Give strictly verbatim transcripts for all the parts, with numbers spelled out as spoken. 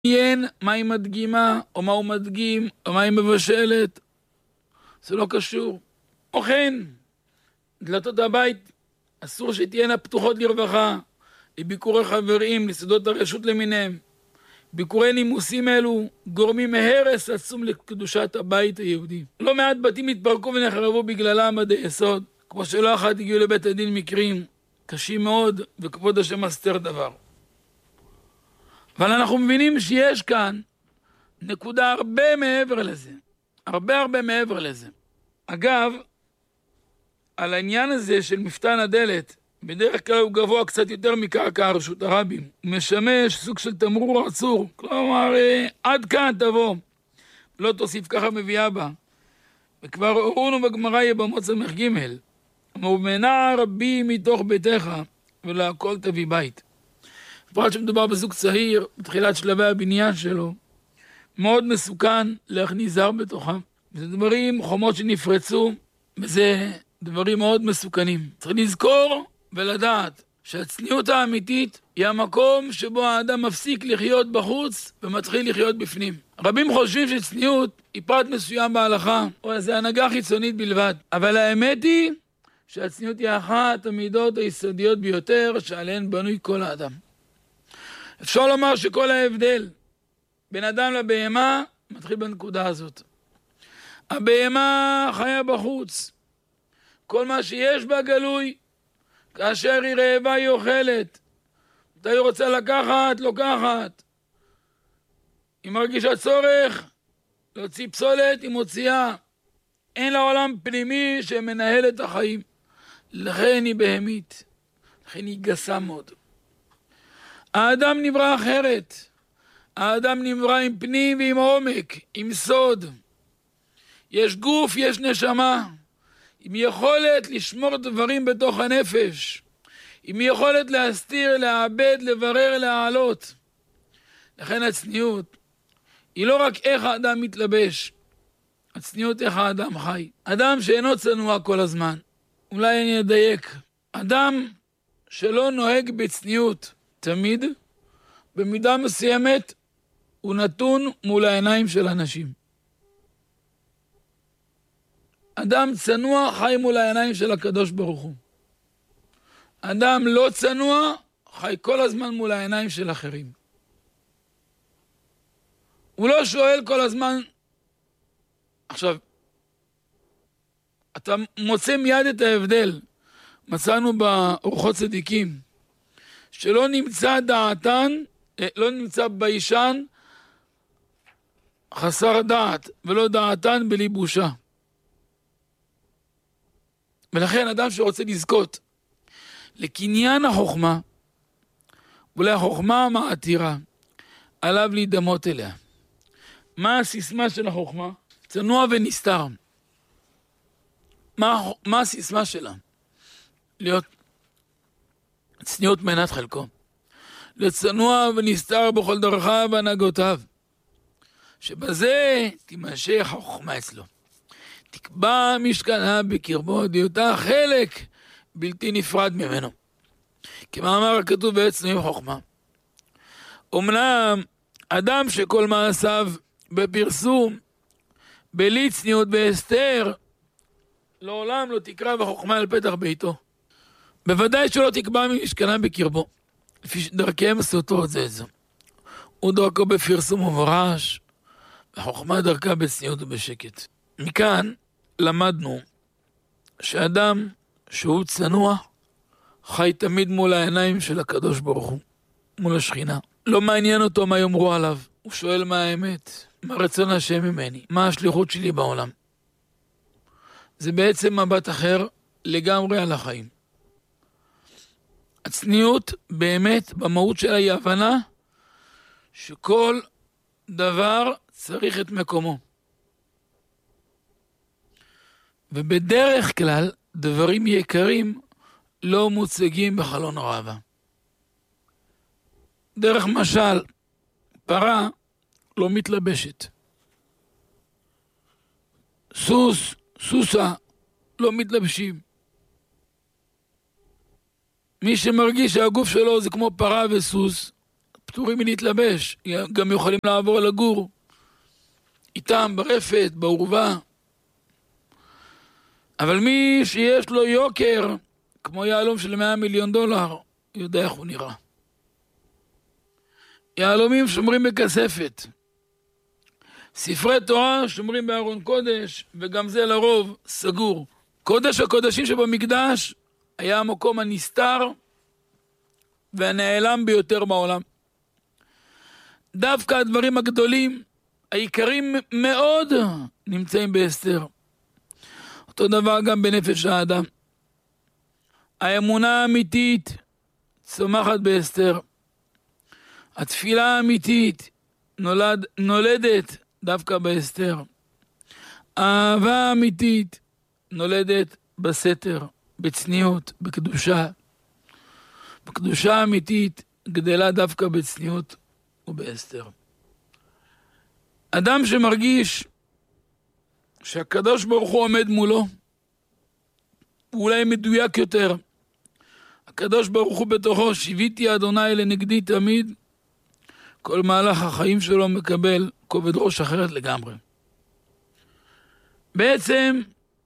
מעניין מה היא מדגימה, או מה הוא מדגים, או מה היא מבשלת. זה לא קשור. או כן, דלתות הבית אסור שתהיינה פתוחות לרווחה, לביקורי חברים, לסעודות הרשות למיניהם. ביקורי נימוסים אלו גורמים מהרס עצום לקדושת הבית היהודי. לא מעט בתים התפרקו ונחרבו בגללם עד היסוד, כמו שלא אחת הגיעו לבית הדין מקרים קשים מאוד, וכבוד השם מסתר דבר. אבל אנחנו מבינים שיש כאן נקודה הרבה מעבר לזה. הרבה הרבה מעבר לזה. אגב, על העניין הזה של מפתן הדלת, בדרך כלל הוא גבוה קצת יותר מקרקע הרשות הרבים. הוא משמש סוג של תמרור עצור. כלומר, עד כאן תבוא. לא תוסיף, ככה מביאה בה. וכבר הורונו בגמרא יבמות סמך ג' ומנע רבי מתוך ביתך ולהכל תביא בית. בפרט שמדובר בזוג צעיר, בתחילת שלבי הבניין שלו, מאוד מסוכן להכניס זר בתוכם. זה דברים, חומות שנפרצו, וזה דברים מאוד מסוכנים. צריך לזכור ולדעת שהצניעות האמיתית היא המקום שבו האדם מפסיק לחיות בחוץ ומתחיל לחיות בפנים. רבים חושבים שצניעות היא פרט מסוים בהלכה, או איזו הנהגה חיצונית בלבד. אבל האמת היא שהצניעות היא אחת המידות היסודיות ביותר שעליהן בנוי כל האדם. אפשר לומר שכל ההבדל בין אדם לבהמה מתחיל בנקודה הזאת. הבהמה חיה בחוץ. כל מה שיש בה גלוי. כאשר היא רעבה היא אוכלת. מתי היא רוצה לקחת, לוקחת. היא מרגישה צורך להוציא פסולת, היא מוציאה. אין לה עולם פנימי שמנהל את החיים. לכן היא בהמית. לכן היא גסה מאוד. האדם נברא אחרת. האדם נברא עם פנים ועם עומק, עם סוד. יש גוף, יש נשמה. עם יכולת לשמור דברים בתוך הנפש. עם יכולת להסתיר, לעבד, לברר, להעלות. לכן הצניעות היא לא רק איך האדם מתלבש. הצניעות איך האדם חי. אדם שאינו צנוע כל הזמן. אולי אני אדייק. אדם שלא נוהג בצניעות תמיד, במידה מסוימת הוא נתון מול העיניים של אנשים. אדם צנוע חי מול העיניים של הקדוש ברוך הוא. אדם לא צנוע חי כל הזמן מול העיניים של אחרים. הוא לא שואל כל הזמן. עכשיו, אתה מוצא מיד את ההבדל. מצאנו באורחות צדיקים שלא נמצא דעתן, לא נמצא בישן חסר דעת, ולא דעתן בלי בושה. ולכן אדם שרוצה לזכות לקניין החוכמה, אולי החוכמה המעתירה, עליו להידמות אליה. מה הסיסמה של החוכמה? צנוע ונסתר. מה, מה הסיסמה שלה? להיות צניעות מנת חלקו. להיות צנוע ונסתר בכל דרכיו והנהגותיו. שבזה תימשך החוכמה אצלו. תקבע משכנה בקרבו, דיותה חלק בלתי נפרד ממנו. כמאמר הכתוב בעצם חוכמה. אמנם אדם שכל מעשיו בפרסום, בלי צניעות בהסתר, לעולם לא תקרא בחוכמה על פתח ביתו. בוודאי שלא תקבע משכנה בקרבו, לפי דרכיהם סותרות זה את זו. הוא דרכו בפרסום וברעש, והחוכמה דרכה בצניעות ובשקט. מכאן למדנו שאדם שהוא צנוע חי תמיד מול העיניים של הקדוש ברוך הוא, מול השכינה. לא מעניין אותו מה יאמרו עליו, הוא שואל מה האמת, מה רצון השם ממני, מה השליחות שלי בעולם. זה בעצם מבט אחר לגמרי על החיים. הצניעות באמת במהות שלה היא הבנה שכל דבר צריך את מקומו. ובדרך כלל דברים יקרים לא מוצגים בחלון ראווה. דרך משל, פרה לא מתלבשת. סוס, סוסה, לא מתלבשים. מי שמרגיש שהגוף שלו זה כמו פרה וסוס, פטורים מלהתלבש, גם יכולים לעבור לגור איתם ברפת, בעורבה. אבל מי שיש לו יוקר, כמו יהלום של מאה מיליון דולר, יודע איך הוא נראה. יהלומים שומרים בכספת. ספרי תורה שומרים בארון קודש, וגם זה לרוב סגור. קודש הקודשים שבמקדש היה המקום הנסתר והנעלם ביותר בעולם. דווקא הדברים הגדולים, העיקרים מאוד, נמצאים באסתר. אותו דבר גם בנפש האדם. האמונה האמיתית צומחת באסתר. התפילה האמיתית נולד, נולדת דווקא באסתר. האהבה האמיתית נולדת בסתר, בצניעות, בקדושה. בקדושה האמיתית גדלה דווקא בצניעות ובאסתר. אדם שמרגיש שהקדוש ברוך הוא עומד מולו, ואולי מדויק יותר, הקדוש ברוך הוא בתוכו, שיביתי אדוני לנגדי תמיד, כל מהלך החיים שלו מקבל כובד ראש אחרת לגמרי. בעצם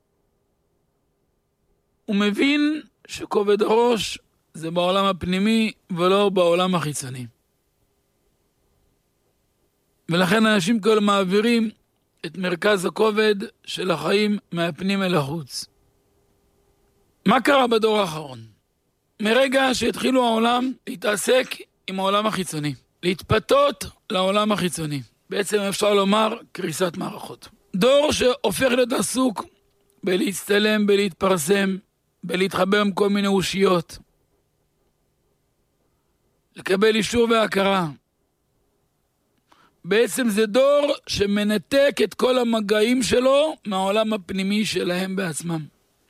הוא מבין שכובד הראש זה בעולם הפנימי ולא בעולם החיצוני. ולכן אנשים כאלה מעבירים את מרכז הכובד של החיים מהפנים אל החוץ. מה קרה בדור האחרון? מרגע שהתחילו העולם להתעסק עם העולם החיצוני, להתפתות לעולם החיצוני. בעצם אפשר לומר קריסת מערכות. דור שהופך להיות עסוק בלהצטלם, בלהתפרסם, בלהתחבר עם כל מיני אושיות, לקבל אישור והכרה. בעצם זה דור שמנתק את כל המגעים שלו מהעולם הפנימי שלהם בעצמם.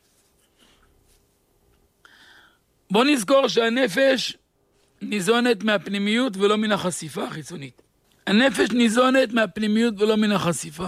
בוא נזכור שהנפש ניזונת מהפנימיות ולא מן החשיפה החיצונית. הנפש ניזונת מהפנימיות ולא מן החשיפה.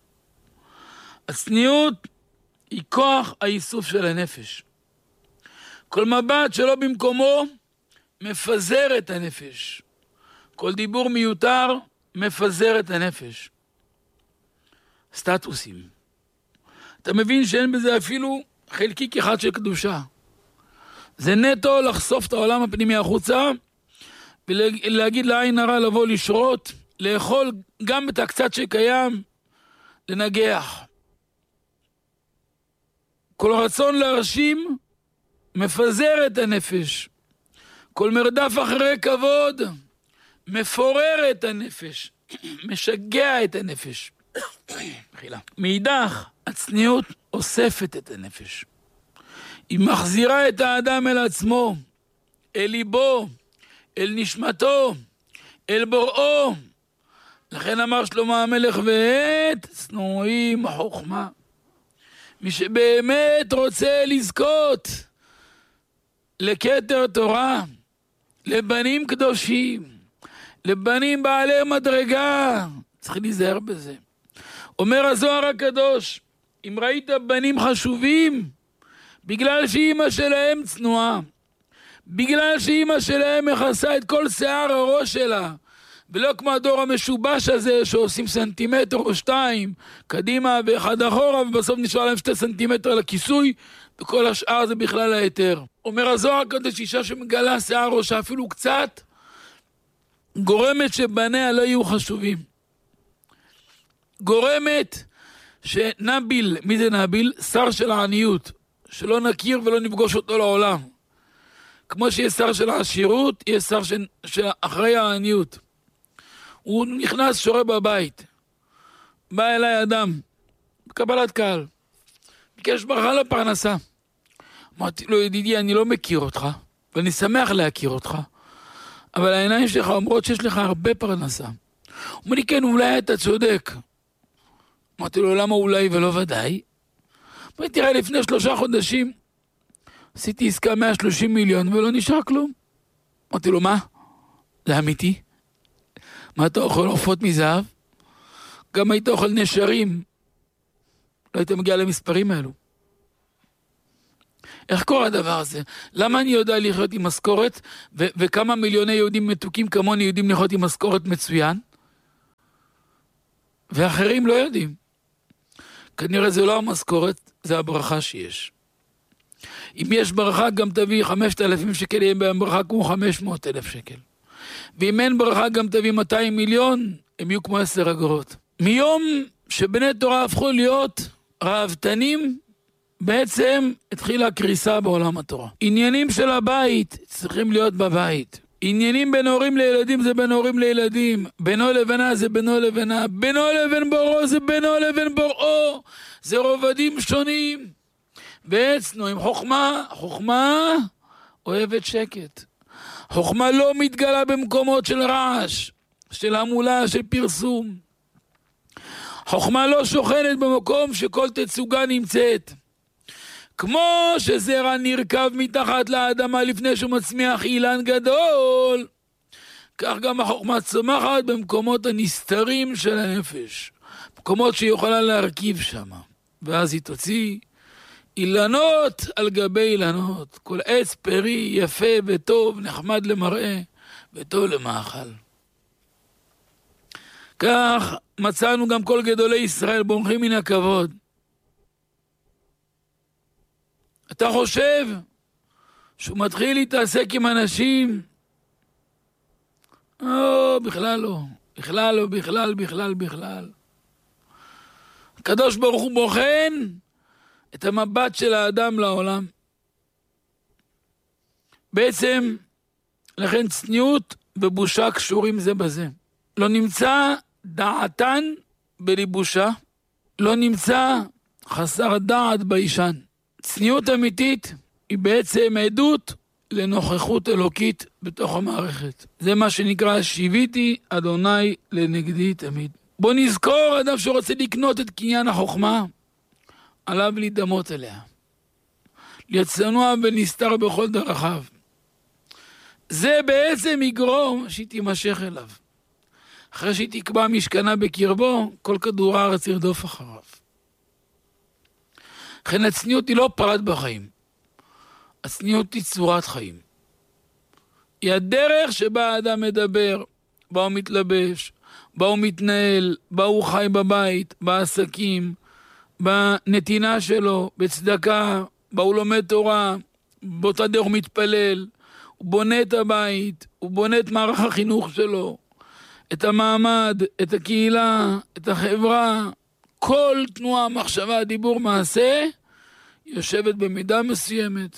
הצניעות היא כוח האיסוף של הנפש. כל מבט שלא במקומו מפזר את הנפש. כל דיבור מיותר מפזר את הנפש. סטטוסים. אתה מבין שאין בזה אפילו חלקיק אחד של קדושה. זה נטו לחשוף את העולם הפנימי החוצה, ולהגיד לעין הרע לבוא לשרות, לאכול גם את הקצת שקיים, לנגח. כל רצון להרשים מפזר את הנפש. כל מרדף אחרי כבוד מפורר את הנפש, משגע את הנפש. מאידך, הצניעות אוספת את הנפש. היא מחזירה את האדם אל עצמו, אל ליבו, אל נשמתו, אל בוראו. לכן אמר שלמה המלך, ועת צנועים החוכמה. מי שבאמת רוצה לזכות לכתר תורה, לבנים קדושים, לבנים בעלי מדרגה, צריך להיזהר בזה. אומר הזוהר הקדוש, אם ראית בנים חשובים, בגלל שאימא שלהם צנועה, בגלל שאימא שלהם מכסה את כל שיער הראש שלה, ולא כמו הדור המשובש הזה שעושים סנטימטר או שתיים קדימה ואחד אחורה, ובסוף נשאר להם שתי סנטימטר לכיסוי, וכל השאר זה בכלל היתר. אומר הזוהר הקדוש, אישה שמגלה שיער ראשה אפילו קצת, גורמת שבניה לא יהיו חשובים. גורמת שנביל, מי זה נביל? שר של העניות, שלא נכיר ולא נפגוש אותו לעולם. כמו שיש שר של העשירות, יש שר של, של אחרי העניות. הוא נכנס שורה בבית. בא אליי אדם, בקבלת קהל. ביקש ברכה לפרנסה. אמרתי לו, ידידי, אני לא מכיר אותך, ואני שמח להכיר אותך, אבל העיניים שלך אומרות שיש לך הרבה פרנסה. הוא אומר לי, כן, אולי אתה צודק. אמרתי לו, למה אולי ולא ודאי? אמרתי, תראה, לפני שלושה חודשים, עשיתי עסקה מאה ושלושים מיליון, ולא נשאר כלום. אמרתי לו, מה? זה אמיתי? מה אתה אוכל עופות מזהב? גם היית אוכל נשרים. לא היית מגיע למספרים האלו. איך קורה הדבר הזה? למה אני יודע לחיות עם משכורת, ו- וכמה מיליוני יהודים מתוקים כמוני יודעים לחיות עם משכורת מצוין, ואחרים לא יודעים? כנראה זה לא המשכורת, זה הברכה שיש. אם יש ברכה, גם תביא חמשת אלפים שקל, יהיה בהם ברכה כמו חמש מאות אלף שקל. ואם אין ברכה, גם תביא מאתיים מיליון, הם יהיו כמו עשר אגורות. מיום שבני תורה הפכו להיות ראוותנים, בעצם התחילה הקריסה בעולם התורה. עניינים של הבית צריכים להיות בבית. עניינים בין הורים לילדים זה בין הורים לילדים. בינו לבינה זה בינו לבינה. בינו לבין בוראו זה בינו לבין בוראו. זה רובדים שונים. בעצנו עם חוכמה, חוכמה אוהבת שקט. חוכמה לא מתגלה במקומות של רעש, של המולה, של פרסום. חוכמה לא שוכנת במקום שכל תצוגה נמצאת. כמו שזרע נרכב מתחת לאדמה לפני שהוא מצמיח אילן גדול, כך גם החוכמה צומחת במקומות הנסתרים של הנפש, מקומות שהיא יכולה להרכיב שם, ואז היא תוציא אילנות על גבי אילנות, כל עץ פרי יפה וטוב, נחמד למראה וטוב למאכל. כך מצאנו גם כל גדולי ישראל בורחים מן הכבוד. אתה חושב שהוא מתחיל להתעסק עם אנשים? או, בכלל לא. בכלל לא, בכלל, בכלל, בכלל. הקדוש ברוך הוא בוחן את המבט של האדם לעולם. בעצם, לכן צניעות ובושה קשורים זה בזה. לא נמצא דעתן בליבושה, לא נמצא חסר דעת בישן. צניעות אמיתית היא בעצם עדות לנוכחות אלוקית בתוך המערכת. זה מה שנקרא שיוויתי אדוני לנגדי תמיד. בוא נזכור, אדם שרוצה לקנות את קניין החוכמה, עליו להידמות אליה. להיות צנוע ונסתר בכל דרכיו. זה בעצם יגרום שהיא תימשך אליו. אחרי שהיא תקבע משכנה בקרבו, כל כדור הארץ ירדוף אחריו. לכן הצניעות היא לא פרט בחיים. הצניעות היא צורת חיים. היא הדרך שבה האדם מדבר, בה הוא מתלבש, בה הוא מתנהל, בה הוא חי בבית, בעסקים, בנתינה שלו, בצדקה, בה הוא לומד תורה, באותה דרך הוא מתפלל, הוא בונה את הבית, הוא בונה את מערך החינוך שלו, את המעמד, את הקהילה, את החברה, כל תנועה, מחשבה, דיבור, מעשה, יושבת במידה מסוימת,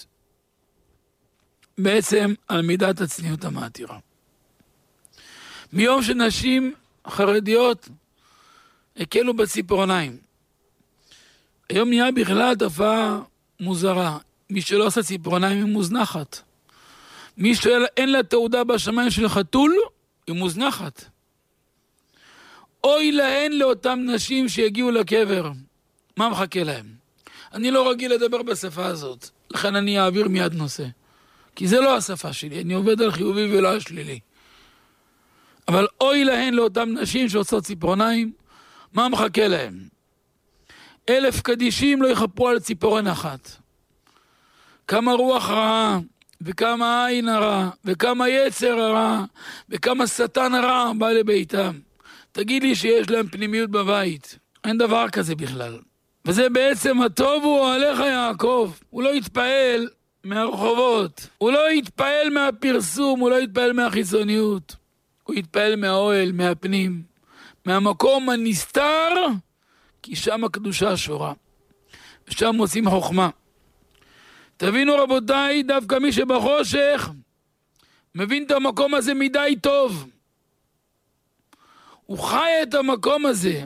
בעצם על מידת הצניעות המעתירה. מיום שנשים חרדיות הקלו בציפורניים, היום נהיה בכלל תופעה מוזרה. מי שלא עושה ציפורניים היא מוזנחת. מי שאין לה תעודה בשמיים של חתול, היא מוזנחת. אוי להן לאותם נשים שיגיעו לקבר. מה מחכה להם? אני לא רגיל לדבר בשפה הזאת, לכן אני אעביר מיד נושא. כי זה לא השפה שלי, אני עובד על חיובי ולא השלילי. אבל אוי להן לאותם נשים שעושות ציפורניים, מה מחכה להם? אלף קדישים לא יחפרו על ציפורן אחת. כמה רוח רעה, וכמה עין הרע, וכמה יצר הרע, וכמה שטן הרע בא לביתם. תגיד לי שיש להם פנימיות בבית. אין דבר כזה בכלל. וזה בעצם הטוב הוא עליך יעקב. הוא לא יתפעל מהרחובות. הוא לא יתפעל מהפרסום, הוא לא יתפעל מהחיצוניות. הוא יתפעל מהאוהל, מהפנים, מהמקום הנסתר, כי שם הקדושה שורה. ושם עושים חוכמה. תבינו רבותיי, דווקא מי שבחושך מבין את המקום הזה מדי טוב. הוא חי את המקום הזה.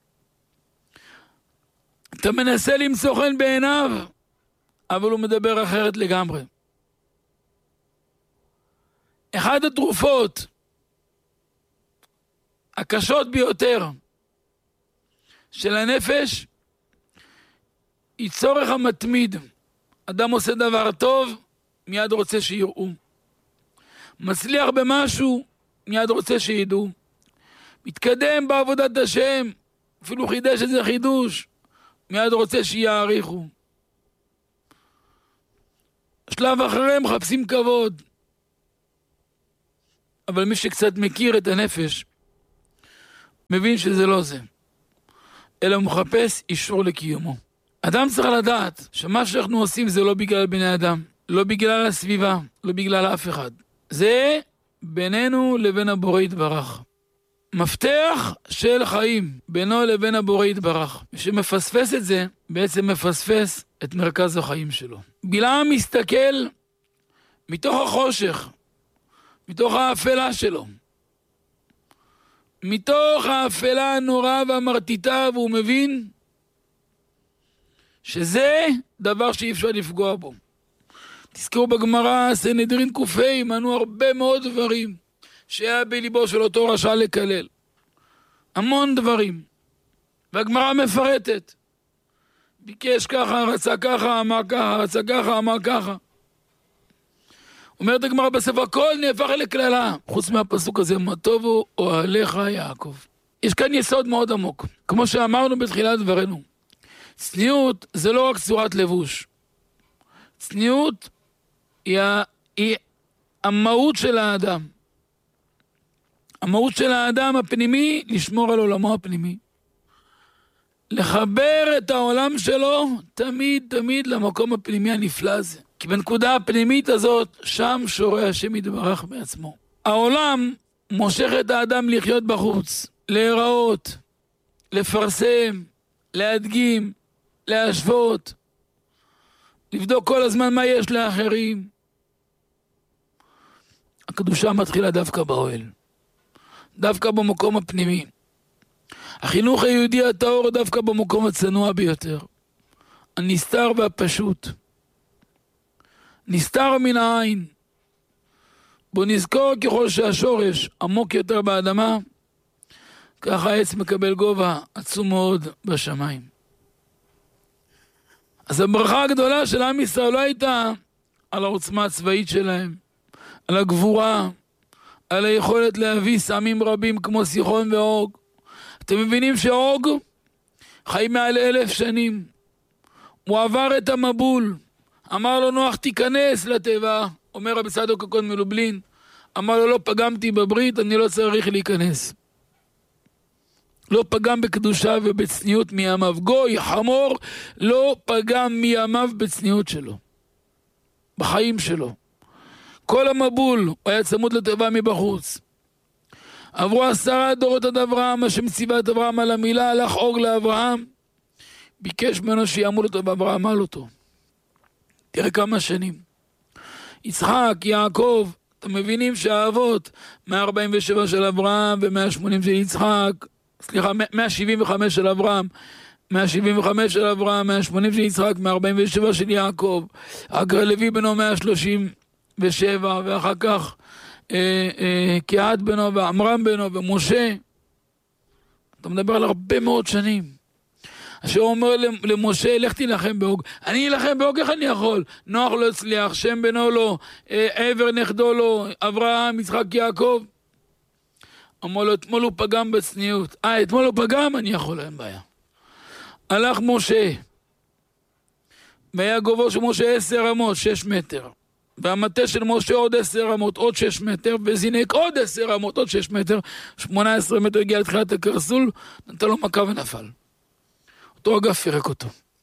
אתה מנסה למצוא חן בעיניו, אבל הוא מדבר אחרת לגמרי. אחת התרופות הקשות ביותר של הנפש היא צורך המתמיד. אדם עושה דבר טוב, מיד רוצה שיראו. מצליח במשהו, מיד רוצה שידעו. מתקדם בעבודת השם, אפילו חידש איזה חידוש, מיד רוצה שיעריכו. שלב אחריהם מחפשים כבוד. אבל מי שקצת מכיר את הנפש, מבין שזה לא זה. אלא הוא מחפש אישור לקיומו. אדם צריך לדעת שמה שאנחנו עושים זה לא בגלל בני אדם, לא בגלל הסביבה, לא בגלל אף אחד. זה בינינו לבין הבורא יתברך. מפתח של חיים בינו לבין הבורא יתברך. מי שמפספס את זה, בעצם מפספס את מרכז החיים שלו. בלעם מסתכל מתוך החושך, מתוך האפלה שלו. מתוך האפלה הנוראה והמרטיטה, והוא מבין שזה דבר שאי אפשר לפגוע בו. תזכרו בגמרא, סנהדרין ק"ה, מנו הרבה מאוד דברים שהיה בליבו של אותו רשע לקלל. המון דברים. והגמרא מפרטת. ביקש ככה, רצה ככה, אמר ככה, רצה ככה, אמר ככה. אומרת הגמרא בספר, הכל נהפך לקללה. חוץ מהפסוק הזה, מה טובו אוהליך יעקב. יש כאן יסוד מאוד עמוק. כמו שאמרנו בתחילת דברנו. צניעות זה לא רק צורת לבוש. צניעות היא, היא המהות של האדם. המהות של האדם הפנימי, לשמור על עולמו הפנימי. לחבר את העולם שלו תמיד תמיד למקום הפנימי הנפלא הזה. כי בנקודה הפנימית הזאת, שם שורה השם יתברך בעצמו. העולם מושך את האדם לחיות בחוץ, להיראות, לפרסם, להדגים, להשוות, לבדוק כל הזמן מה יש לאחרים. הקדושה מתחילה דווקא באוהל, דווקא במקום הפנימי. החינוך היהודי הטהור דווקא במקום הצנוע ביותר, הנסתר והפשוט. נסתר מן העין. בוא נזכור ככל שהשורש עמוק יותר באדמה, ככה העץ מקבל גובה עצום מאוד בשמיים. אז הברכה הגדולה של עם ישראל לא הייתה על העוצמה הצבאית שלהם, על הגבורה, על היכולת להביא סמים רבים כמו סיחון ואוג. אתם מבינים שאוג חי מעל אלף שנים. הוא עבר את המבול. אמר לו נוח תיכנס לתיבה, אומר רבי צדוק הכהן מלובלין, אמר לו לא פגמתי בברית, אני לא צריך להיכנס. לא פגם בקדושה ובצניעות מימיו. גוי, חמור, לא פגם מימיו בצניעות שלו. בחיים שלו. כל המבול, הוא היה צמוד לתיבה מבחוץ. עברו עשרה דורות עד אברהם, השם ציווה את אברהם על המילה, הלך אוג לאברהם, ביקש ממנו שיעמוד אותו ואברהם על אותו. תראה כמה שנים. יצחק, יעקב, אתם מבינים שהאבות, מאה ארבעים ושבע של אברהם ו-מאה שמונים של יצחק, סליחה, מאה שבעים וחמש של אברהם, מאה שבעים וחמש של אברהם, מאה שמונים של יצחק, מאה ארבעים ושבע של יעקב, אגר לוי בנו מאה שלושים ושבע, ואחר כך אה, אה, קהת בנו ועמרם בנו ומשה. אתה מדבר על הרבה מאוד שנים. אשר אומר למשה, לך תילחם באוג. אני אלחם באוג, איך אני יכול? נוח לא הצליח, שם בנו לא, עבר נכדו לא, אברהם, יצחק, יעקב. אמר לו, אתמול הוא פגם בצניעות. אה, אתמול הוא פגם, אני יכול, אין בעיה. הלך משה, והיה גובהו של משה עשר אמות, שש מטר. והמטה של משה עוד עשר אמות, עוד שש מטר, וזינק עוד עשר אמות, עוד שש מטר, שמונה עשרה מטר הגיע לתחילת הקרסול, נתן לו מכה ונפל. אותו אגף פירק אותו.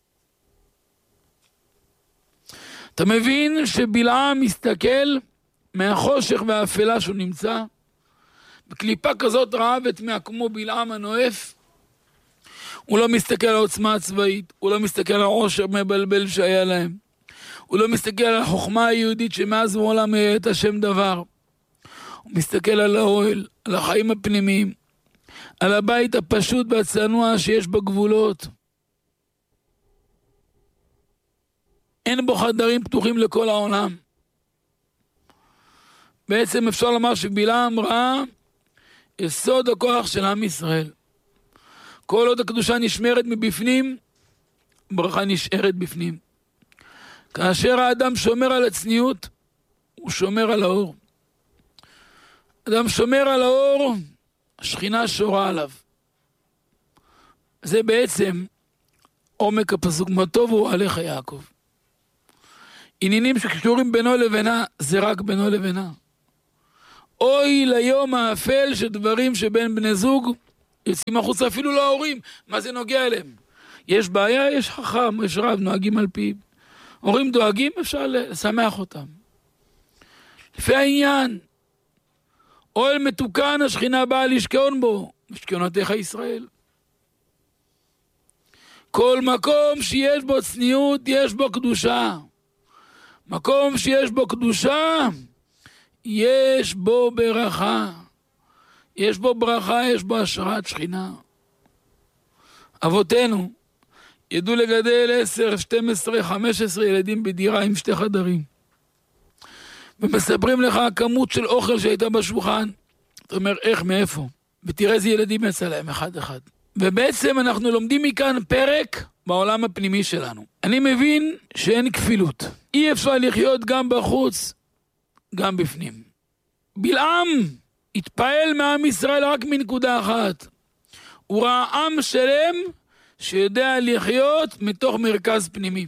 אתה מבין שבלעם מסתכל מהחושך והאפלה שהוא נמצא, בקליפה כזאת רעה ותמיה כמו בלעם הנואף, הוא לא מסתכל על העוצמה הצבאית, הוא לא מסתכל על העושר מבלבל שהיה להם, הוא לא מסתכל על החוכמה היהודית שמאז מעולם היה את השם דבר, הוא מסתכל על האוהל, על החיים הפנימיים, על הבית הפשוט והצנוע שיש בגבולות. אין בו חדרים פתוחים לכל העולם. בעצם אפשר לומר שבלעם ראה יסוד הכוח של עם ישראל. כל עוד הקדושה נשמרת מבפנים, ברכה נשארת בפנים. כאשר האדם שומר על הצניעות, הוא שומר על האור. אדם שומר על האור, השכינה שורה עליו. זה בעצם עומק הפסוק, מה טוב הוא עליך יעקב. עניינים שקשורים בינו לבינה, זה רק בינו לבינה. אוי ליום האפל שדברים שבין בני זוג יוצאים החוצה, אפילו לא ההורים, מה זה נוגע אליהם? יש בעיה, יש חכם, יש רב, נוהגים על פיו. הורים דואגים, אפשר לשמח אותם. לפי העניין, אוהל מתוקן השכינה באה לשכון בו, משכונתך ישראל. כל מקום שיש בו צניעות, יש בו קדושה. מקום שיש בו קדושה, יש בו ברכה. יש בו ברכה, יש בו השראת שכינה. אבותינו ידעו לגדל עשר, שתים עשרה, חמש עשרה ילדים בדירה עם שתי חדרים. ומספרים לך כמות של אוכל שהייתה בשולחן. אתה אומר, איך, מאיפה? ותראה איזה ילדים יצא להם אחד אחד. ובעצם אנחנו לומדים מכאן פרק בעולם הפנימי שלנו. אני מבין שאין כפילות. אי אפשר לחיות גם בחוץ, גם בפנים. בלעם התפעל מעם ישראל רק מנקודה אחת. הוא ראה עם שלם שיודע לחיות מתוך מרכז פנימי.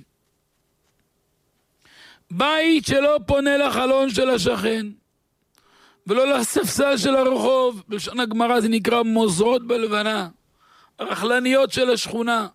בית שלא פונה לחלון של השכן, ולא לספסל של הרחוב, בלשון הגמרא זה נקרא מוזרות בלבנה, הרכלניות של השכונה,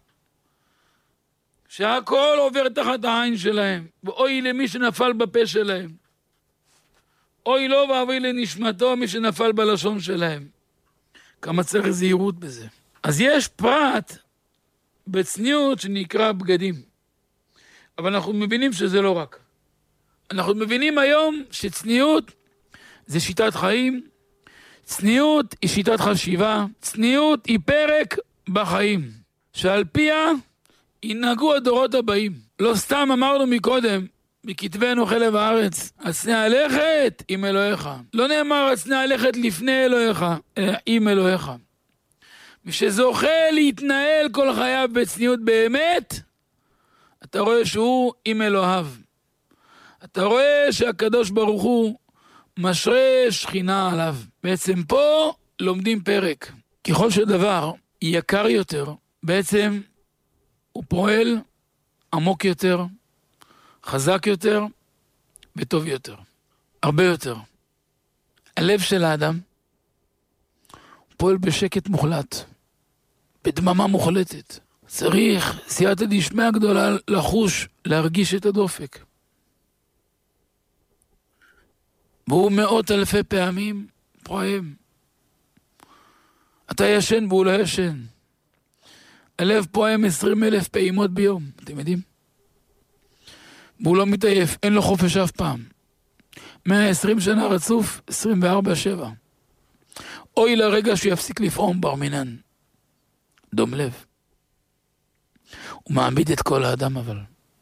שהכל עובר תחת העין שלהם, ואוי למי שנפל בפה שלהם. אוי לו ואבוי לנשמתו מי שנפל בלשון שלהם. כמה צריך זהירות בזה. אז יש פרט בצניעות שנקרא בגדים. אבל אנחנו מבינים שזה לא רק. אנחנו מבינים היום שצניעות זה שיטת חיים, צניעות היא שיטת חשיבה, צניעות היא פרק בחיים, שעל פיה ינהגו הדורות הבאים. לא סתם אמרנו מקודם, בכתבנו חלב הארץ, הצנע לכת עם אלוהיך. לא נאמר הצנע לכת לפני אלוהיך, אלא עם אלוהיך. מי שזוכה להתנהל כל חייו בצניעות באמת, אתה רואה שהוא עם אלוהיו. אתה רואה שהקדוש ברוך הוא משרה שכינה עליו. בעצם פה לומדים פרק. ככל שדבר יקר יותר, בעצם הוא פועל עמוק יותר, חזק יותר וטוב יותר. הרבה יותר. הלב של האדם פועל בשקט מוחלט, בדממה מוחלטת. צריך סייעתא דשמיא גדולה לחוש, להרגיש את הדופק. והוא מאות אלפי פעמים פועם. אתה ישן והוא לא ישן. הלב פועם עשרים אלף פעימות ביום, אתם יודעים? והוא לא מתעייף, אין לו חופש אף פעם. מאה ועשרים שנה רצוף, עשרים וארבע שבע. אוי לרגע שיפסיק לפעום בר מינן. דום לב. הוא מעמיד את כל האדם אבל.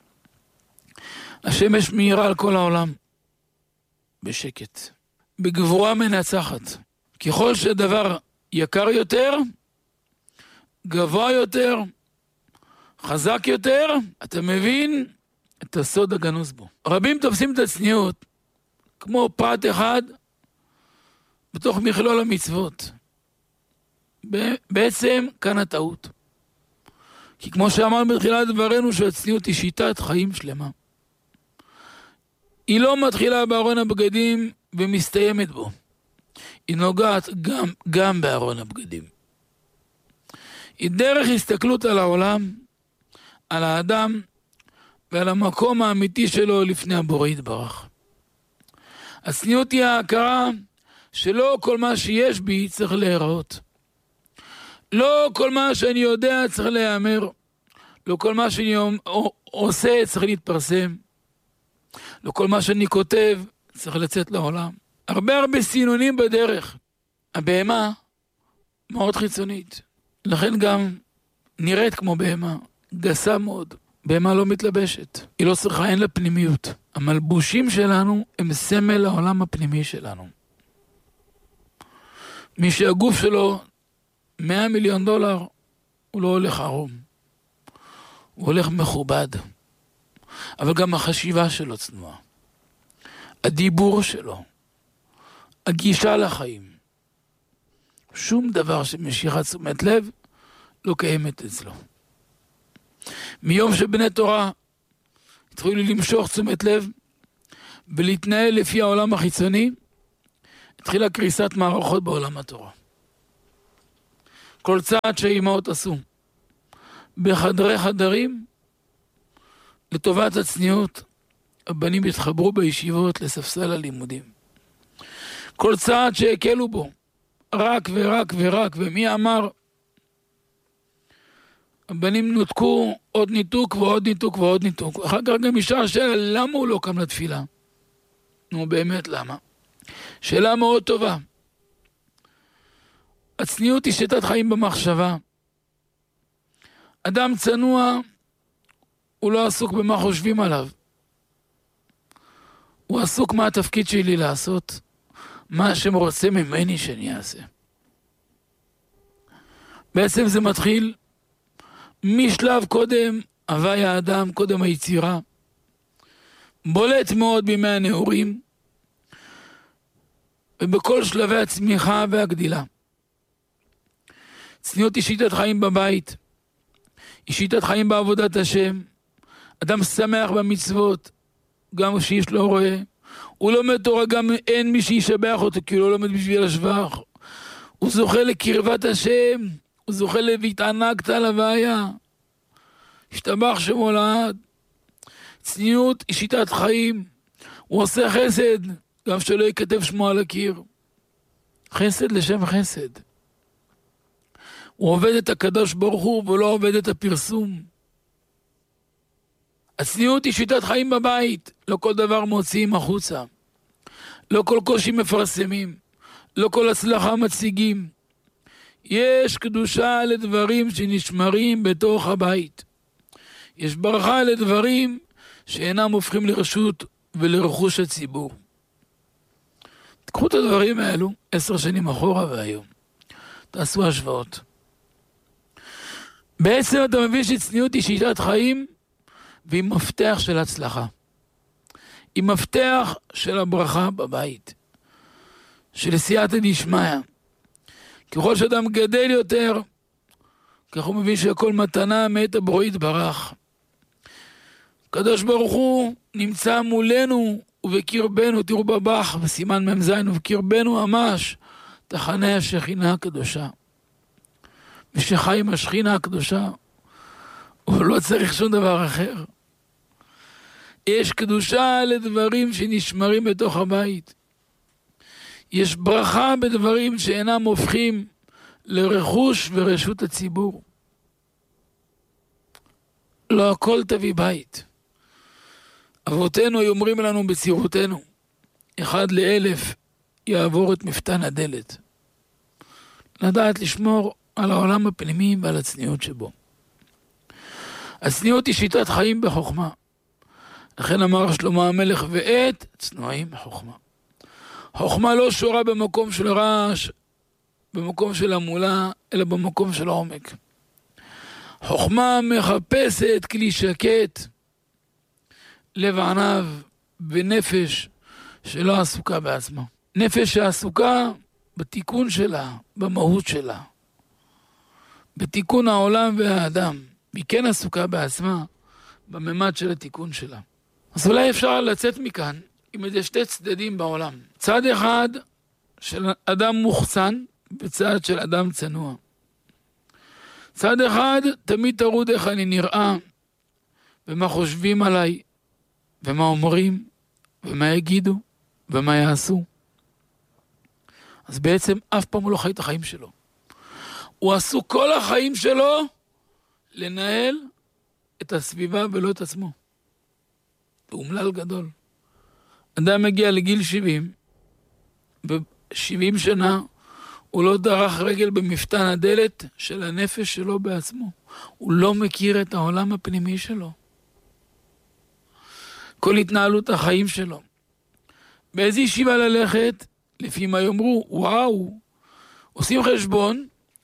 השמש מהירה על כל העולם. בשקט. בגבורה מנצחת. ככל שדבר יקר יותר, גבוה יותר, חזק יותר, אתה מבין את הסוד הגנוז בו. רבים תופסים את הצניעות כמו פרט אחד בתוך מכלול המצוות. בעצם כאן הטעות. כי כמו שאמרנו בתחילת דברנו שהצניעות היא שיטת חיים שלמה. היא לא מתחילה בארון הבגדים ומסתיימת בו. היא נוגעת גם, גם בארון הבגדים. היא דרך הסתכלות על העולם, על האדם ועל המקום האמיתי שלו לפני הבורא יתברך. הצניעות היא ההכרה שלא כל מה שיש בי צריך להיראות. לא כל מה שאני יודע צריך להיאמר. לא כל מה שאני עושה צריך להתפרסם. לא כל מה שאני כותב צריך לצאת לעולם. הרבה הרבה סינונים בדרך. הבהמה מאוד חיצונית. לכן גם נראית כמו בהמה. גסה מאוד. בהמה לא מתלבשת. היא לא צריכה, אין לה פנימיות. המלבושים שלנו הם סמל לעולם הפנימי שלנו. מי שהגוף שלו מאה מיליון דולר, הוא לא הולך ערום. הוא הולך מכובד. אבל גם החשיבה שלו צנועה. הדיבור שלו. הגישה לחיים. שום דבר שמשיכה תשומת לב לא קיימת אצלו. מיום שבני תורה התחילו למשוך תשומת לב ולהתנהל לפי העולם החיצוני, התחילה קריסת מערכות בעולם התורה. כל צעד שאימהות עשו בחדרי חדרים, לטובת הצניעות, הבנים התחברו בישיבות לספסל הלימודים. כל צעד שהקלו בו, רק ורק ורק, ומי אמר, הבנים נותקו עוד ניתוק ועוד ניתוק ועוד ניתוק. אחר כך גם אישה שאלה, למה הוא לא קם לתפילה? נו באמת למה? שאלה מאוד טובה. הצניעות היא שיטת חיים במחשבה. אדם צנוע, הוא לא עסוק במה חושבים עליו. הוא עסוק מה התפקיד שלי לעשות, מה השם רוצה ממני שאני אעשה. בעצם זה מתחיל משלב קודם הווי האדם, קודם היצירה. בולט מאוד בימי הנעורים, ובכל שלבי הצמיחה והגדילה. צניעות היא שיטת חיים בבית, היא שיטת חיים בעבודת השם. אדם שמח במצוות, גם כשאיש לא רואה. הוא לומד תורה, גם אין מי שישבח אותו, כי הוא לא לומד בשביל השבח. הוא זוכה לקרבת השם, הוא זוכה להתענגת על הוויה. השתבח שמו לעד. צניעות היא שיטת חיים. הוא עושה חסד, גם שלא יכתב שמו על הקיר. חסד לשם חסד. הוא עובד את הקדוש ברוך הוא, ולא עובד את הפרסום. הצניעות היא שיטת חיים בבית. לא כל דבר מוציאים החוצה. לא כל קושי מפרסמים. לא כל הצלחה מציגים. יש קדושה לדברים שנשמרים בתוך הבית. יש ברכה לדברים שאינם הופכים לרשות ולרכוש הציבור. תקחו את הדברים האלו עשר שנים אחורה והיום. תעשו השוואות. בעצם אתה מבין שצניעות היא שיטת חיים, והיא מפתח של הצלחה. היא מפתח של הברכה בבית. של סייעתא דשמיא. ככל שאדם גדל יותר, כך הוא מבין שהכל מתנה מאת הבורא יתברך. הקדוש ברוך הוא נמצא מולנו ובקרבנו, תראו בבח בסימן ממז, ובקרבנו ממש תחנה השכינה הקדושה. ושחי עם השכינה הקדושה, הוא לא צריך שום דבר אחר. יש קדושה לדברים שנשמרים בתוך הבית. יש ברכה בדברים שאינם הופכים לרכוש ורשות הציבור. לא הכל תביא בית. אבותינו אומרים לנו בצירותנו, אחד לאלף יעבור את מפתן הדלת. לדעת לשמור על העולם הפנימי ועל הצניעות שבו. הצניעות היא שיטת חיים בחוכמה. לכן אמר שלמה המלך, ועת צנועים בחוכמה. חוכמה לא שורה במקום של רעש, במקום של המולה, אלא במקום של עומק. חוכמה מחפשת כלי שקט, לב עניו ונפש שלא עסוקה בעצמה. נפש שעסוקה בתיקון שלה, במהות שלה, בתיקון העולם והאדם. היא כן עסוקה בעצמה בממד של התיקון שלה. אז אולי אפשר לצאת מכאן עם איזה שתי צדדים בעולם. צד אחד של אדם מוחצן וצד של אדם צנוע. צד אחד תמיד תרוד איך אני נראה ומה חושבים עליי ומה אומרים ומה יגידו ומה יעשו. אז בעצם אף פעם הוא לא חי את החיים שלו. הוא עשו כל החיים שלו לנהל את הסביבה ולא את עצמו. הוא אומלל גדול. אדם מגיע לגיל שבעים, ב-שבעים שנה הוא לא דרך רגל במפתן הדלת של הנפש שלו בעצמו. הוא לא מכיר את העולם הפנימי שלו. כל התנהלות החיים שלו. באיזו ישיבה ללכת, לפי מה יאמרו, וואו, עושים חשבון,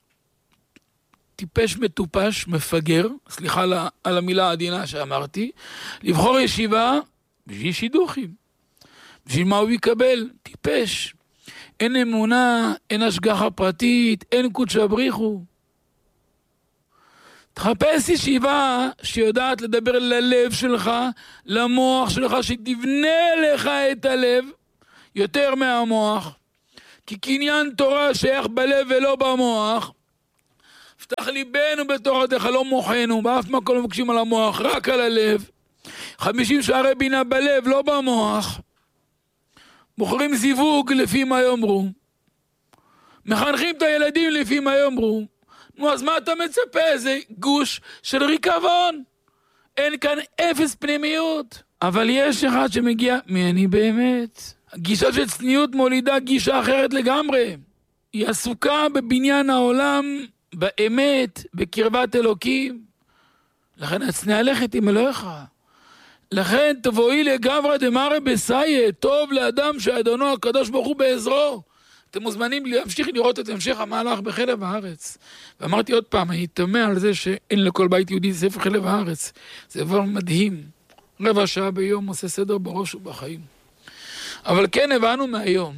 טיפש מטופש, מפגר, סליחה על המילה העדינה שאמרתי, לבחור ישיבה בשביל שידוכים. בשביל מה הוא יקבל? טיפש. אין אמונה, אין השגחה פרטית, אין קודשא בריחו. תחפש ישיבה שיודעת לדבר ללב שלך, למוח שלך, שתבנה לך את הלב יותר מהמוח. כי קניין תורה שייך בלב ולא במוח. פתח ליבנו בתורתך, לא מוחנו, באף מקום לא מבקשים על המוח, רק על הלב. חמישים שערי בינה בלב, לא במוח. בוחרים זיווג לפי מה יאמרו. מחנכים את הילדים לפי מה יאמרו. נו, אז מה אתה מצפה? זה גוש של ריקבון. אין כאן אפס פנימיות. אבל יש אחד שמגיע, מי אני באמת? הגישה של צניעות מולידה גישה אחרת לגמרי. היא עסוקה בבניין העולם, באמת, בקרבת אלוקים. לכן הצנע לכת עם אלוהיך. לכן תבואי לגברא דמרא בסייע, טוב לאדם שאדונו הקדוש ברוך הוא בעזרו. אתם מוזמנים להמשיך לראות את המשך המהלך בחלב הארץ. ואמרתי עוד פעם, אני תמה על זה שאין לכל בית יהודי ספר חלב הארץ. זה דבר מדהים. רבע שעה ביום עושה סדר בראש ובחיים. אבל כן הבנו מהיום,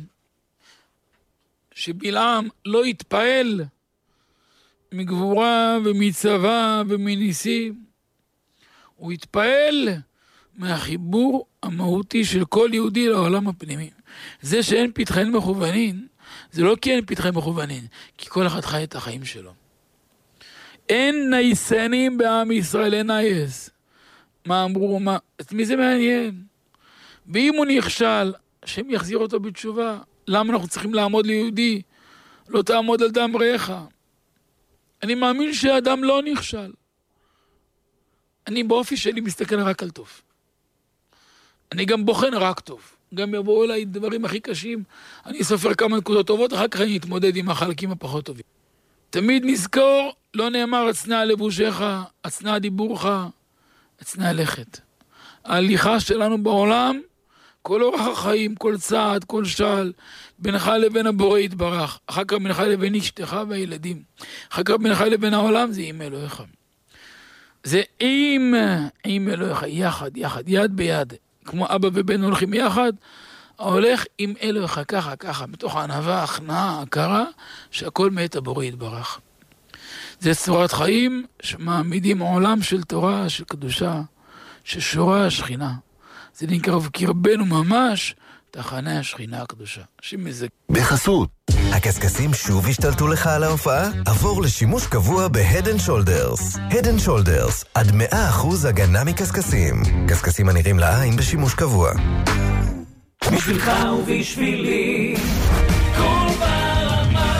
שבלעם לא התפעל מגבורה ומצווה ומניסים. הוא התפעל מהחיבור המהותי של כל יהודי לעולם הפנימי. זה שאין פתחים מכוונים, זה לא כי אין פתחים מכוונים, כי כל אחד חי את החיים שלו. אין נייסנים בעם ישראל, אין נייס. מה אמרו, מה, את מי זה מעניין? ואם הוא נכשל, השם יחזיר אותו בתשובה. למה אנחנו צריכים לעמוד ליהודי? לא תעמוד על דם רעך. אני מאמין שהאדם לא נכשל. אני באופי שלי מסתכל רק על טוב. אני גם בוחן רק טוב. גם יבואו אליי דברים הכי קשים, אני אספר כמה נקודות טובות, אחר כך אני אתמודד עם החלקים הפחות טובים. תמיד נזכור, לא נאמר הצנע לבושך, הצנע דיבורך, הצנע לכת. ההליכה שלנו בעולם, כל אורח החיים, כל צעד, כל שעל, בינך לבין הבורא יתברך, אחר כך בינך לבין אשתך והילדים, אחר כך בינך לבין העולם, זה עם אלוהיך. זה עם, עם אלוהיך, יחד, יחד, יד ביד. כמו אבא ובן הולכים יחד, הולך עם אלוהיך ככה, ככה, מתוך הענווה, הכנעה, הכרה, שהכל מאת הבורא יתברך. זה צורת חיים שמעמידים עולם של תורה, של קדושה, ששורה השכינה. זה נקרא קרבנו ממש, תחנה השכינה הקדושה. שמזה. בחסות. הקסקסים שוב השתלטו לך על ההופעה? עבור לשימוש קבוע ב-Head and Shoulders. Head and Shoulders, עד מאה אחוז הגנה מקסקסים. קסקסים הנראים לעין בשימוש קבוע. בשבילך ובשבילי, כל ברמה.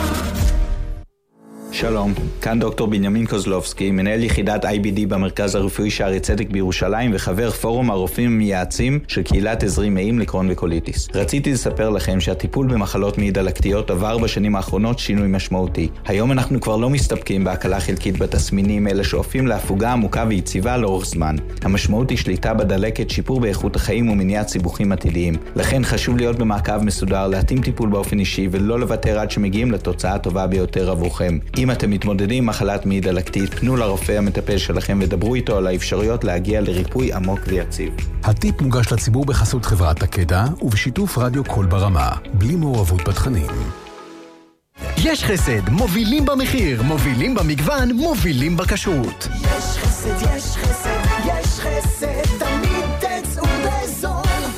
שלום, כאן דוקטור בנימין קוזלובסקי, מנהל יחידת איי בי די במרכז הרפואי שערי צדק בירושלים וחבר פורום הרופאים המייעצים של קהילת עזרי מעיים לקרון וקוליטיס. רציתי לספר לכם שהטיפול במחלות מעי דלקתיות עבר בשנים האחרונות שינוי משמעותי. היום אנחנו כבר לא מסתפקים בהקלה חלקית בתסמינים, אלא שואפים להפוגה עמוקה ויציבה לאורך זמן. המשמעות היא שליטה בדלקת, שיפור באיכות החיים ומניעת סיבוכים עתידיים. לכן חשוב להיות במעקב מסודר, להתאים טיפול באופן אישי ולא לוותר עד שמגיעים לתוצאה הטובה ביותר עבורכם. אם אתם מתמודדים עם מחלת מעי דלקתית, פנו לרופא המטפל שלכם ודברו איתו על האפשרויות להגיע לריפוי עמוק ויציב. הטיפ מוגש לציבור בחסות חברת תקדע ובשיתוף רדיו קול ברמה, בלי מעורבות בתכנים. יש חסד, מובילים במחיר, מובילים במגוון, מובילים בכשרות. יש חסד, יש חסד, יש חסד, תמיד תצאו בזול.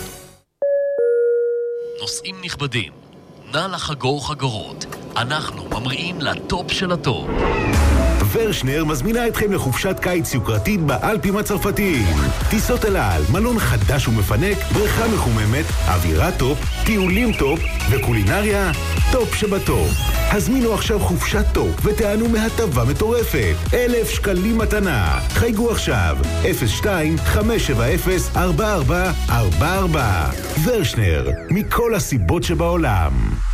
נוסעים נכבדים, נא לחגור חגורות. אנחנו ממריאים לטופ של הטופ. ורשנר מזמינה אתכם לחופשת קיץ יוקרתית באלפים הצרפתיים. טיסות אל על, מלון חדש ומפנק, בריכה מחוממת, אווירה טופ, טיולים טופ וקולינריה טופ שבטופ. הזמינו עכשיו חופשת טופ ותענו מהטבה מטורפת. אלף שקלים מתנה. חייגו עכשיו אפס שתיים חמש שבע אפס ארבע ארבע ארבע ארבע. ורשנר, מכל הסיבות שבעולם.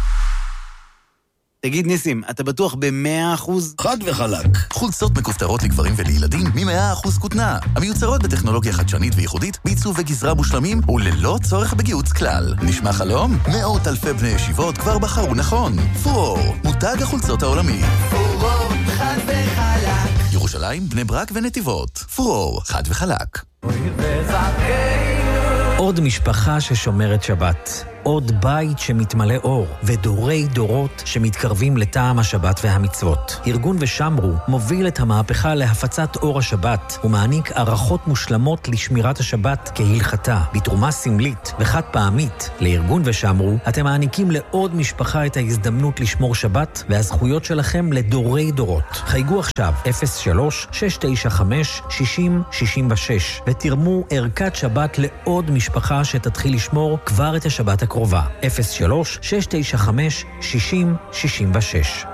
תגיד ניסים, אתה בטוח ב-מאה אחוז? חד וחלק. חולצות מכופתרות לגברים ולילדים מ-מאה אחוז כותנה. המיוצרות בטכנולוגיה חדשנית וייחודית, בעיצוב וגזרה מושלמים וללא צורך בגיוץ כלל. נשמע חלום? מאות אלפי בני ישיבות כבר בחרו נכון. פורור, מותג החולצות העולמי. פורור, חד וחלק. ירושלים, בני ברק ונתיבות. פורור, חד וחלק. עוד משפחה ששומרת שבת. לעוד בית שמתמלא אור, ודורי דורות שמתקרבים לטעם השבת והמצוות. ארגון ושמרו מוביל את המהפכה להפצת אור השבת, ומעניק ערכות מושלמות לשמירת השבת כהלכתה, בתרומה סמלית וחד פעמית. לארגון ושמרו אתם מעניקים לעוד משפחה את ההזדמנות לשמור שבת, והזכויות שלכם לדורי דורות. חייגו עכשיו אפס שלוש שש תשע חמש שש אפס שש שש ותרמו ערכת שבת לעוד משפחה שתתחיל לשמור כבר את השבת הקרובה. אפס שלוש שש תשע חמש שש אפס שש שש.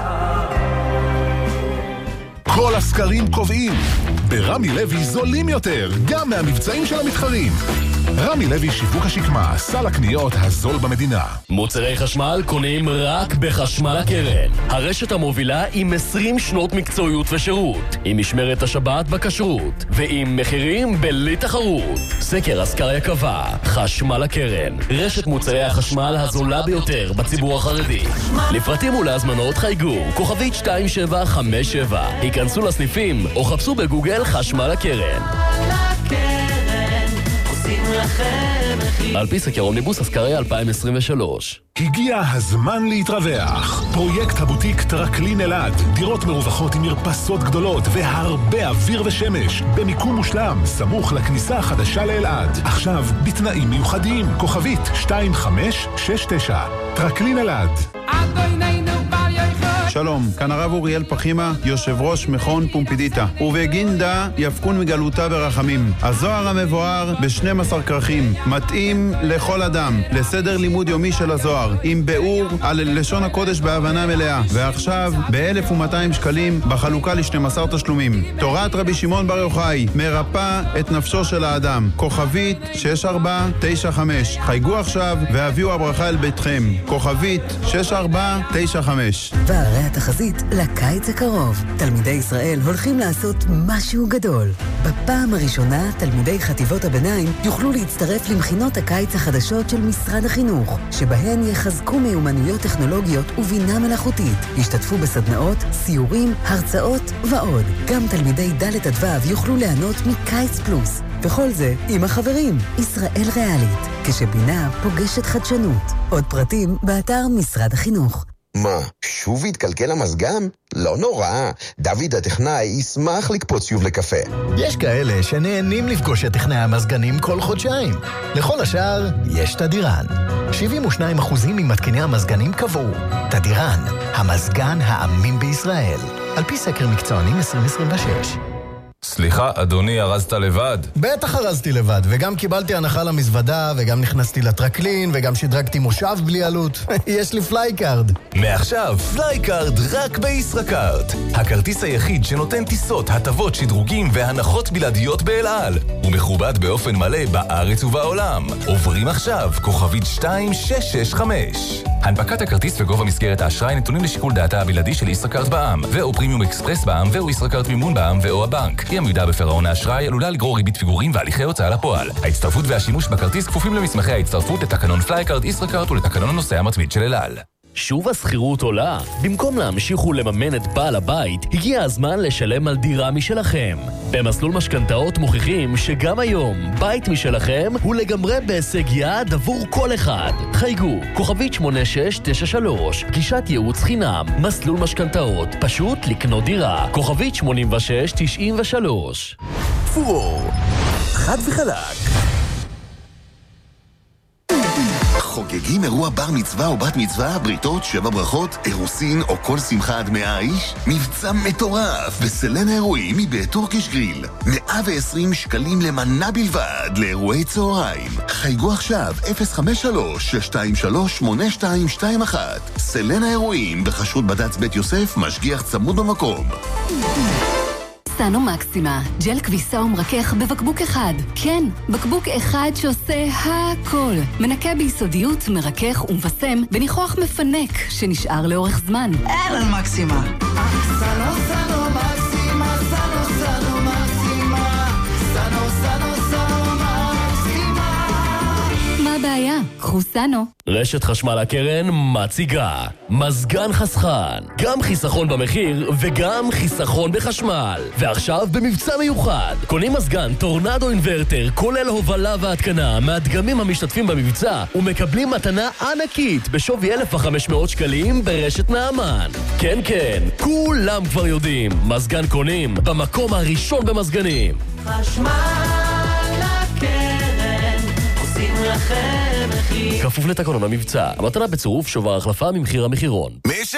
כל הסקרים קובעים, ברמי לוי זולים יותר, גם מהמבצעים של המתחרים. רמי לוי שיווק השקמה, סל הקניות הזול במדינה. מוצרי חשמל קונים רק בחשמל הקרן. הרשת המובילה עם עשרים שנות מקצועיות ושירות, עם משמרת השבת בכשרות, ועם מחירים בלי תחרות. סקר אסקריה קבע, חשמל הקרן, רשת מוצרי החשמל הזולה ביותר בציבור החרדי. לפרטים ולהזמנות חייגו, כוכבית שתיים שבע חמש שבע. היכנסו לסניפים או חפשו בגוגל חשמל הקרן. על פי סקר אומניבוס אסקריה אלפיים עשרים ושלוש. הגיע הזמן להתרווח. פרויקט הבוטיק טרקלין אלעד. דירות מרווחות עם מרפסות גדולות והרבה אוויר ושמש. במיקום מושלם, סמוך לכניסה החדשה לאלעד. עכשיו, בתנאים מיוחדים. כוכבית שתיים חמש שש תשע. טרקלין אלעד. שלום, כאן הרב אוריאל פחימה, יושב ראש מכון פומפידיטה. ובגינדה יפקון מגלותה ברחמים. הזוהר המבואר ב-שנים עשר כרכים, מתאים לכל אדם, לסדר לימוד יומי של הזוהר, עם ביאור על לשון הקודש בהבנה מלאה. ועכשיו, ב-אלף ומאתיים שקלים בחלוקה ל-שנים עשר תשלומים. תורת רבי שמעון בר יוחאי, מרפא את נפשו של האדם. כוכבית שש ארבע תשע חמש. חייגו עכשיו והביאו הברכה אל ביתכם. כוכבית שש ארבע תשע חמש. והרי התחזית לקיץ הקרוב. תלמידי ישראל הולכים לעשות משהו גדול. בפעם הראשונה, תלמידי חטיבות הביניים יוכלו להצטרף למכינות הקיץ החדשות של משרד החינוך, שבהן יחזקו מיומנויות טכנולוגיות ובינה מלאכותית. ישתתפו בסדנאות, סיורים, הרצאות ועוד. גם תלמידי ד' עד ו' יוכלו ליהנות מקיץ פלוס. וכל זה עם החברים. ישראל ריאלית, כשבינה פוגשת חדשנות. עוד פרטים באתר משרד החינוך. מה, שוב התקלקל המזגן? לא נורא, דוד הטכנאי ישמח לקפוץ שוב לקפה. יש כאלה שנהנים לפגוש את טכנאי המזגנים כל חודשיים. לכל השאר, יש תדירן. שבעים ושניים אחוז ממתקיני המזגנים קבעו. תדירן, המזגן האמין בישראל. על פי סקר מקצוענים עשרים עשרים ושש. סליחה, אדוני, ארזת לבד? בטח ארזתי לבד, וגם קיבלתי הנחה למזוודה, וגם נכנסתי לטרקלין, וגם שדרגתי מושב בלי עלות. יש לי פלייקארד. מעכשיו, פלייקארד רק בישראכרט. הכרטיס היחיד שנותן טיסות, הטבות, שדרוגים והנחות בלעדיות באל על. הוא מכובד באופן מלא בארץ ובעולם. עוברים עכשיו, כוכבית שתיים שש שש חמש. הנפקת הכרטיס וגובה מסגרת האשראי נתונים לשיקול דעתה הבלעדי של ישראכרט בע"מ, ואו פרימיום אקספרס בע"מ, ואו ישראכרט מימון בע"מ, ואו הבנק. אי עמידה בפירעון האשראי עלולה לגרור ריבית פיגורים והליכי הוצאה לפועל. ההצטרפות והשימוש בכרטיס כפופים למסמכי ההצטרפות לתקנון פלייקארד ישראכרט ולתקנון הנוסע המתמיד של אל על. שוב השכירות עולה? במקום להמשיך ולממן את בעל הבית, הגיע הזמן לשלם על דירה משלכם. במסלול משכנתאות מוכיחים שגם היום, בית משלכם הוא לגמרי בהישג יד עבור כל אחד. חייגו, כוכבית שמונה שש תשע שלוש, גישת ייעוץ חינם, מסלול משכנתאות, פשוט לקנות דירה. כוכבית שמונים ושש תשעים ושלוש. פורור, חד וחלק. חוגגים אירוע בר מצווה או בת מצווה, בריתות, שבע ברכות, אירוסין או כל שמחה עד מאה איש? מבצע מטורף בסלן האירועים מבית טורקיש גריל. מאה ועשרים שקלים למנה בלבד לאירועי צהריים. חייגו עכשיו אפס חמש שלוש שש שתיים שלוש שמונה שתיים שתיים אחת. סלן האירועים בחשות בד"ץ בית יוסף, משגיח צמוד במקום. סנו מקסימה, ג'ל כביסה ומרכך בבקבוק אחד. כן, בקבוק אחד שעושה הכל. מנקה ביסודיות, מרכך ומבשם בניחוח מפנק שנשאר לאורך זמן. אהלן מקסימה. סנו סנו מקסימה, סנו סנו מקסימה, סנו סנו סנו מקסימה. מה הבעיה? קחו חוסנו. רשת חשמל הקרן מציגה מזגן חסכן, גם חיסכון במחיר וגם חיסכון בחשמל. ועכשיו במבצע מיוחד, קונים מזגן טורנדו אינברטר כולל הובלה והתקנה מהדגמים המשתתפים במבצע ומקבלים מתנה ענקית בשווי אלף וחמש מאות שקלים ברשת נעמן. כן כן, כולם כבר יודעים, מזגן קונים במקום הראשון במזגנים. חשמל הקרן עושים לכם מחיר. כפוף לתקנון המבצע, המתנה בצירוף שובר החלפה ממחיר המחירון.